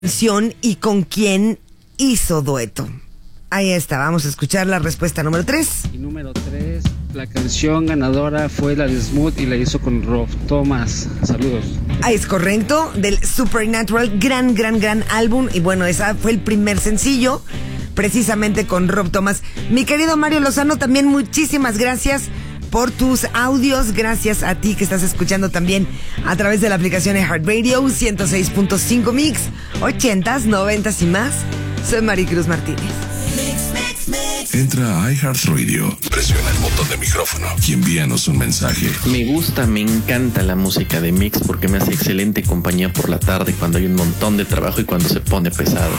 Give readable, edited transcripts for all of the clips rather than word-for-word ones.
canción y con quién hizo dueto. Ahí está, vamos a escuchar la respuesta número 3. Y número 3, la canción ganadora fue la de Smooth y la hizo con Rob Thomas. Saludos. Ah, es correcto, del Supernatural, gran álbum. Y bueno, esa fue el primer sencillo, precisamente con Rob Thomas. Mi querido Mario Lozano, también muchísimas gracias por tus audios. Gracias a ti que estás escuchando también a través de la aplicación de iHeartRadio 106.5 Mix, 80s, 90s y más. Soy Maricruz Martínez. Entra a iHeartRadio, presiona el botón de micrófono y envíanos un mensaje. Me gusta, me encanta la música de Mix porque me hace excelente compañía por la tarde cuando hay un montón de trabajo y cuando se pone pesado.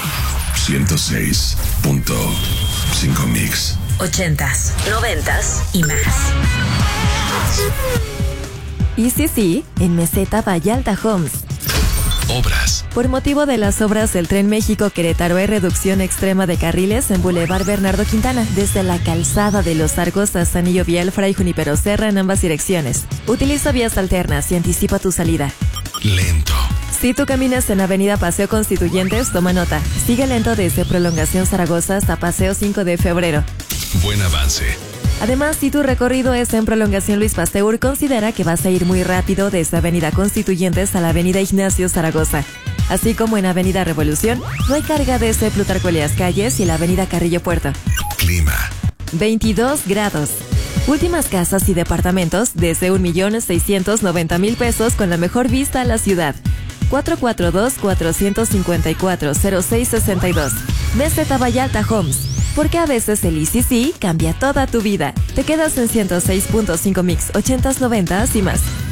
106.5 Mix. 80s, 90s y más. Y sí, en Meseta Vallalta Homes. Obras. Por motivo de las obras del Tren México-Querétaro hay reducción extrema de carriles en Boulevard Bernardo Quintana, desde la calzada de Los Arcos hasta Anillo Vial Fray Junípero Serra en ambas direcciones. Utiliza vías alternas y anticipa tu salida. Lento. Si tú caminas en Avenida Paseo Constituyentes, toma nota. Sigue lento desde Prolongación Zaragoza hasta Paseo 5 de Febrero. Buen avance. Además, si tu recorrido es en Prolongación Luis Pasteur, considera que vas a ir muy rápido desde Avenida Constituyentes a la Avenida Ignacio Zaragoza. Así como en Avenida Revolución, no hay carga desde Plutarco Elías Calles y la Avenida Carrillo Puerto. Clima. 22 grados. Últimas casas y departamentos desde 1,690,000 pesos con la mejor vista a la ciudad. 442-454-0662. Meseta Vallalta Homes. Porque a veces el ECC cambia toda tu vida. Te quedas en 106.5 Mix, 80s, 90s y más.